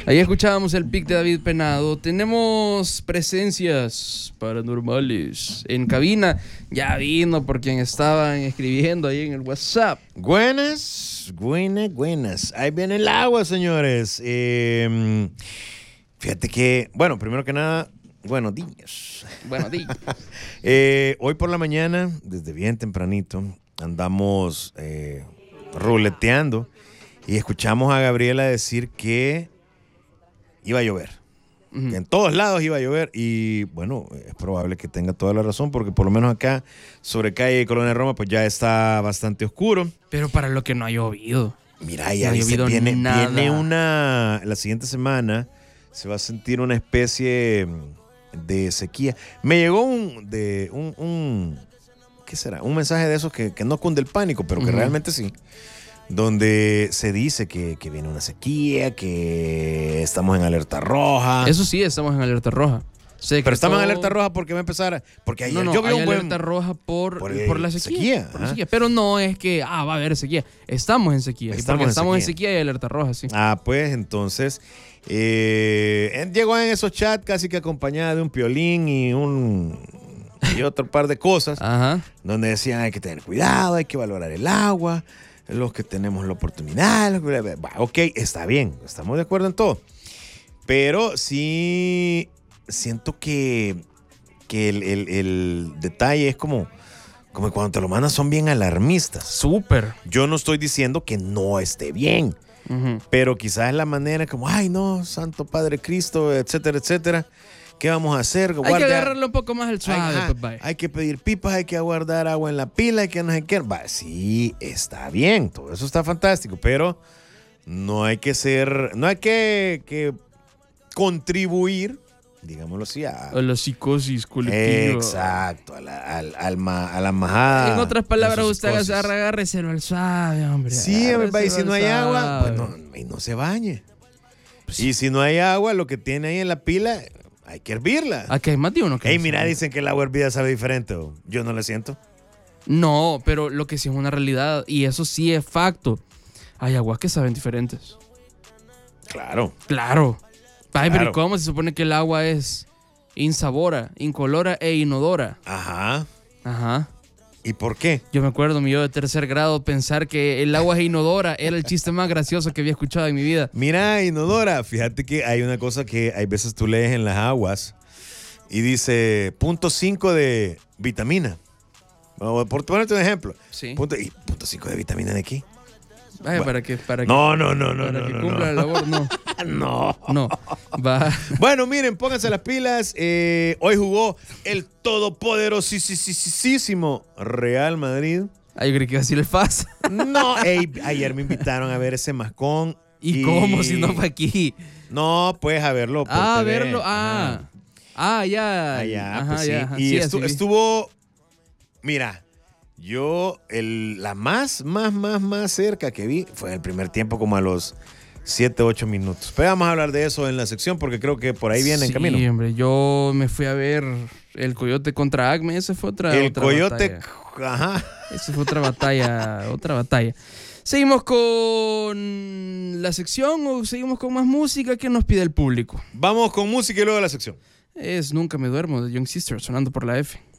Ahí escuchábamos el pic de David Penado. Tenemos presencias paranormales en cabina. Ya vino por quien estaban escribiendo ahí en el WhatsApp. Buenas. Ahí viene el agua, señores. Fíjate que, bueno, primero que nada, buenos días. Buenos días. Hoy por la mañana, desde bien tempranito, andamos ruleteando y escuchamos a Gabriela decir que iba a llover. Que en todos lados iba a llover y bueno, es probable que tenga toda la razón porque por lo menos acá sobre calle Colonia Roma pues ya está bastante oscuro. Pero para lo que no ha llovido. Mira, ya no dice, viene nada. la siguiente semana se va a sentir una especie de sequía. Me llegó ¿qué será? Un mensaje de esos que no cunde el pánico, pero que realmente sí. Donde se dice que viene una sequía, que estamos en alerta roja. Eso sí, estamos en alerta roja. Pero estamos en alerta roja porque va a empezar. Porque ayer yo vi alerta roja por la sequía. Por sequía. Pero no es que va a haber sequía. Estamos en sequía. Estamos en sequía y alerta roja, sí. Pues entonces llegó en esos chats casi que acompañada de un piolín y otro par de cosas. Ajá. Donde decían hay que tener cuidado, hay que valorar el agua. Los que tenemos la oportunidad. Ok, está bien, estamos de acuerdo en todo. Pero sí siento que el detalle es como cuando te lo mandan son bien alarmistas. Súper. Yo no estoy diciendo que no esté bien, pero quizás es la manera como, ay no, Santo Padre Cristo, etcétera, etcétera. ¿Qué vamos a hacer? Hay que agarrarle un poco más al suave. Hay que pedir pipas, hay que guardar agua en la pila, hay que no sé qué. Sí, está bien, todo eso está fantástico, pero no hay que contribuir, digámoslo así, a la psicosis colectiva. Exacto, a la majada. En otras palabras, usted agárreselo al suave, hombre. Sí, y si no hay agua, pues no se bañe. Pues, y si no hay agua, lo que tiene ahí en la pila, hay que hervirla. Aquí hay más de uno que Ey, mira, dicen que el agua hervida sabe diferente. Yo no la siento. No, pero lo que sí es una realidad, y eso sí es facto. Hay aguas que saben diferentes. Claro. Ay, pero ¿cómo se supone que el agua es insabora, incolora e inodora? Ajá. ¿Y por qué? Yo me acuerdo, yo de tercer grado, pensar que el agua es inodora era el chiste más gracioso que había escuchado en mi vida. Mira, inodora, fíjate que hay una cosa que hay veces tú lees en las aguas y dice 0.5 de vitamina. Por ponerte un ejemplo. Sí. ¿0.5 de vitamina de qué? Ay, ¿para qué? No. Para que cumpla la labor, no. No. Va. Bueno, miren, pónganse las pilas. Hoy jugó el todopoderosísimo Real Madrid. Ay, yo creí que iba a decir el FAS. No, ayer me invitaron a ver ese mascón. ¿Y cómo si no fue aquí? No, puedes a verlo. Verlo. Ya. Allá, pues sí. Ajá. Y sí, estuvo. Mira. Yo, la más cerca que vi fue en el primer tiempo, como a los 7-8 minutos. Pero vamos a hablar de eso en la sección porque creo que por ahí viene en camino. Sí, hombre, yo me fui a ver el Coyote contra Acme. Esa fue otra Coyote, batalla. ajá. Esa fue otra batalla. ¿Seguimos con la sección o seguimos con más música? ¿Qué nos pide el público? Vamos con música y luego la sección. Es Nunca me duermo de Young Sister sonando por la F.